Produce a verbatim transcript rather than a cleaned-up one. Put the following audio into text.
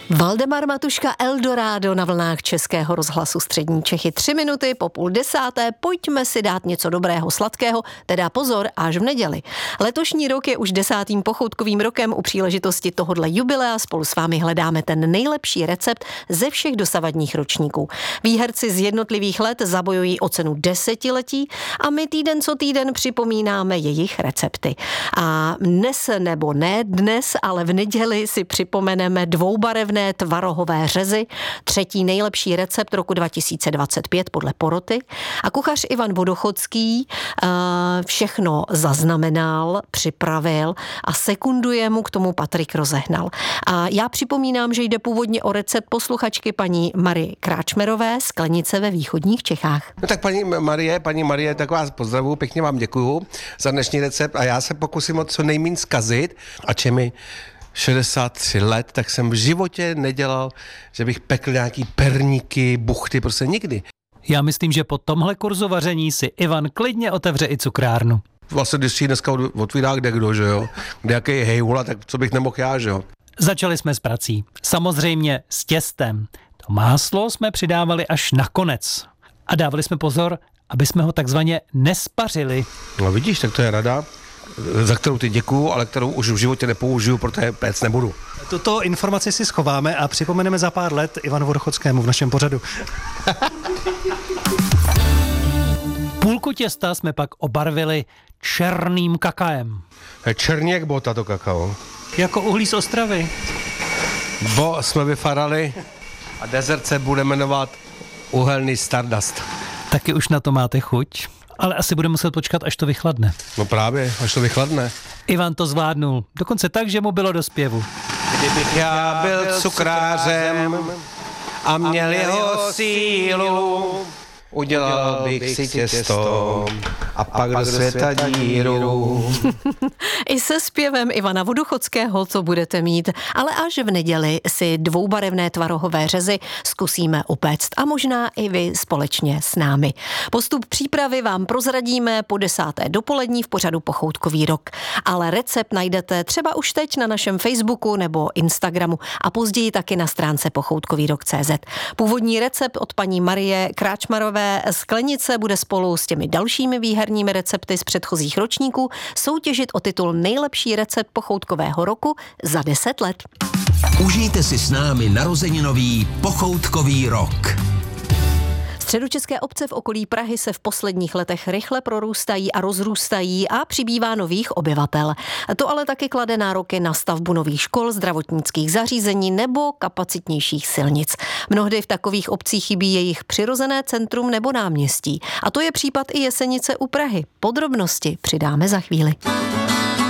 Valdemar Matuška, Eldorado na vlnách Českého rozhlasu Střední Čechy. Tři minuty po půl desáté, pojďme si dát něco dobrého, sladkého, teda pozor, až v neděli. Letošní rok je už desátým pochoutkovým rokem. U příležitosti tohodle jubilea spolu s vámi hledáme ten nejlepší recept ze všech dosavadních ročníků. Výherci z jednotlivých let zabojují o cenu desetiletí a my týden co týden připomínáme jejich recepty. A dnes nebo ne dnes, ale v neděli si připomeneme dvoubarevné tvarohové řezy, třetí nejlepší recept roku dva tisíce dvacet pět podle poroty. A kuchař Ivan Vodochodský uh, všechno zaznamenal, připravil a sekunduje mu k tomu Patrik Rozehnal. A já připomínám, že jde původně o recept posluchačky paní Marie Kráčmerové z Klenice ve východních Čechách. No tak paní Marie, paní Marie, tak vás pozdravuju, pěkně vám děkuju za dnešní recept a já se pokusím o co nejméně zkazit, a či mi šedesát tři let, tak jsem v životě nedělal, že bych pekl nějaký perníky, buchty, prostě nikdy. Já myslím, že po tomhle kurzu vaření si Ivan klidně otevře i cukrárnu. Vlastně, když si dneska otvírá kde kdo, že jo, kde jaký je hejhula, tak co bych nemohl já, že jo. Začali jsme s prací. Samozřejmě s těstem. To máslo jsme přidávali až na konec. A dávali jsme pozor, aby jsme ho takzvaně nespařili. No vidíš, tak to je rada, za kterou ty děkuju, ale kterou už v životě nepoužiju, protože péct nebudu. Tuto informaci si schováme a připomeneme za pár let Ivanu Vodochodskému v našem pořadu. Půlku těsta jsme pak obarvili černým kakaem. Černý jak bota to kakao. Jako uhlí z Ostravy. Bo jsme vyfarali a dezert se bude jmenovat uhelný Stardust. Taky už na to máte chuť? Ale asi bude muset počkat, až to vychladne. No právě, až to vychladne. Ivan to zvládnul. Dokonce tak, že mu bylo do zpěvu. Kdybych já byl cukrářem a měl jeho sílu, udělal bych si těsto a pak do světa díru. I se zpěvem Ivana Vodochodského, co budete mít, ale až v neděli si dvoubarevné tvarohové řezy zkusíme upéct a možná i vy společně s námi. Postup přípravy vám prozradíme po desáté dopolední v pořadu Pochoutkový rok, ale recept najdete třeba už teď na našem Facebooku nebo Instagramu a později taky na stránce pochoutkový rok tečka cé zet. Původní recept od paní Marie Kráčmerové z Klenice bude spolu s těmi dalšími výherními recepty z předchozích ročníků soutěžit o titul nejlepší recept pochoutkového roku za deset let. Užijte si s námi narozeninový Pochoutkový rok. Středočeské obce v okolí Prahy se v posledních letech rychle prorůstají a rozrůstají a přibývá nových obyvatel. To ale taky klade nároky na stavbu nových škol, zdravotnických zařízení nebo kapacitnějších silnic. Mnohdy v takových obcích chybí jejich přirozené centrum nebo náměstí. A to je případ i Jesenice u Prahy. Podrobnosti přidáme za chvíli.